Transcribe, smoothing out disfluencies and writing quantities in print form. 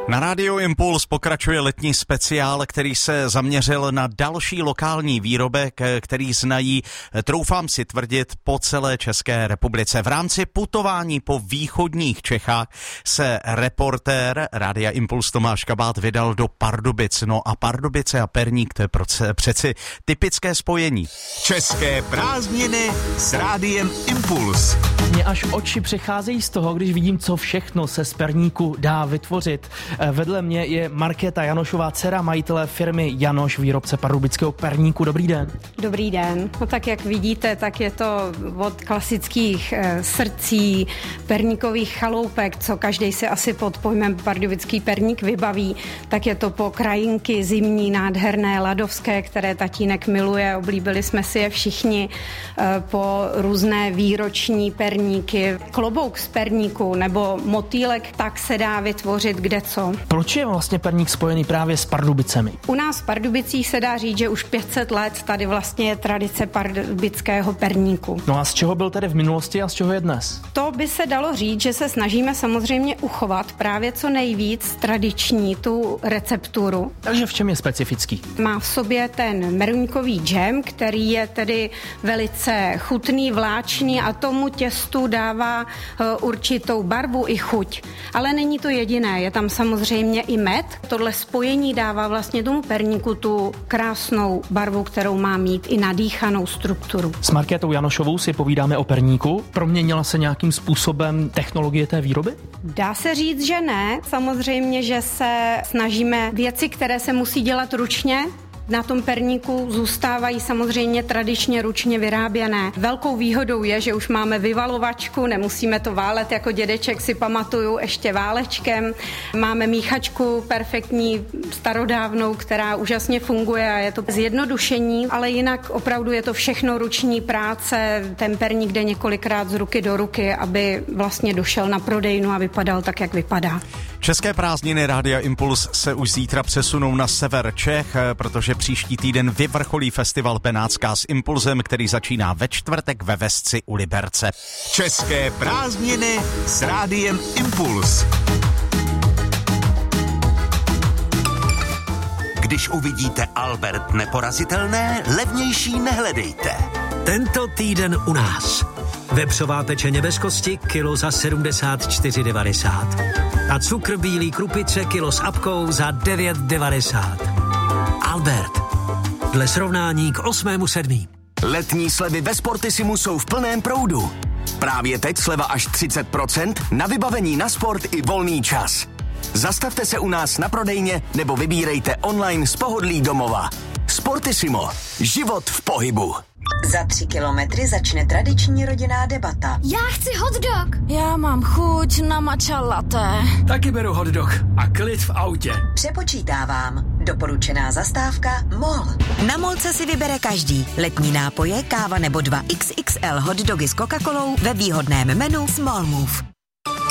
Na Rádiu Impuls pokračuje letní speciál, který se zaměřil na další lokální výrobek, který znají, troufám si tvrdit, po celé České republice. V rámci putování po východních Čechách se reportér Rádia Impuls Tomáš Kabát vydal do Pardubic. No a Pardubice a perník, to je přeci typické spojení. České prázdniny s Rádiem Impuls. Mně až oči přecházejí z toho, když vidím, co všechno se z perníku dá vytvořit. Vedle mě je Markéta Janošová, dcera majitele firmy Janoš, výrobce pardubického perníku. Dobrý den. Dobrý den. No tak jak vidíte, tak je to od klasických srdcí, perníkových chaloupek, co každý si asi pod pojmem pardubický perník vybaví, tak je to po krajinky zimní, nádherné, ladovské, které tatínek miluje, oblíbili jsme si je všichni, po různé výroční perníky, klobouk z perníku nebo motýlek, tak se dá vytvořit kdeco. Proč je vlastně perník spojený právě s Pardubicemi? U nás v Pardubicích se dá říct, že už 500 let tady vlastně je tradice pardubického perníku. No a z čeho byl tedy v minulosti a z čeho je dnes? To by se dalo říct, že se snažíme samozřejmě uchovat právě co nejvíc tradiční tu recepturu. Takže v čem je specifický? Má v sobě ten meruňkový džem, který je tedy velice chutný, vláčný a tomu těstu dává určitou barvu i chuť. Ale není to jediné, je tam samozřejmě i med. Tohle spojení dává vlastně tomu perníku tu krásnou barvu, kterou má mít i nadýchanou strukturu. S Markétou Janošovou si povídáme o perníku. Proměnila se nějakým způsobem technologie té výroby? Dá se říct, že ne. Samozřejmě, že se snažíme věci, které se musí dělat ručně, na tom perníku zůstávají samozřejmě tradičně ručně vyráběné. Velkou výhodou je, že už máme vyvalovačku, nemusíme to válet jako dědeček, si pamatuju, ještě válečkem. Máme míchačku perfektní, starodávnou, která úžasně funguje a je to zjednodušení, ale jinak opravdu je to všechno ruční práce. Ten perník jde několikrát z ruky do ruky, aby vlastně došel na prodejnu a vypadal tak, jak vypadá. České prázdniny Rádia Impuls se už zítra přesunou na sever Čech, protože příští týden vyvrcholí festival Benátská s Impulzem, který začíná ve čtvrtek ve Vesci u Liberce. České prázdniny s Rádiem Impuls. Když uvidíte Albert neporazitelné, levnější nehledejte. Tento týden u nás. Vepřová pečeně bez kosti, kilo za 74,90. A cukr bílý krupice, kilo s apkou za 9,90. Albert. Dle srovnání k 8.7. Letní slevy ve Sportisimu jsou v plném proudu. Právě teď sleva až 30% na vybavení na sport i volný čas. Zastavte se u nás na prodejně nebo vybírejte online z pohodlí domova. Sportisimo. Život v pohybu. Za 3 kilometry začne tradiční rodinná debata. Já chci hotdog. Já mám chuť na matcha latte. Taky beru hotdog a klid v autě. Přepočítávám. Doporučená zastávka MOL. Na MOLce si vybere každý. Letní nápoje, káva nebo 2 XXL hotdogy s Coca-Colou ve výhodném menu s MOL Move.